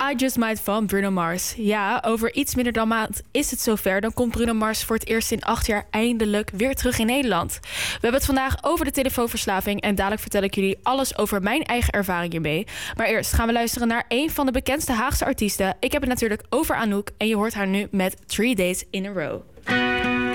I Just Might van Bruno Mars. Ja, over iets minder dan een maand is het zover. Dan komt Bruno Mars voor het eerst in 8 jaar eindelijk weer terug in Nederland. We hebben het vandaag over de telefoonverslaving en dadelijk vertel ik jullie alles over mijn eigen ervaring hiermee. Maar eerst gaan we luisteren naar een van de bekendste Haagse artiesten. Ik heb het natuurlijk over Anouk en je hoort haar nu met 3 Days in a Row.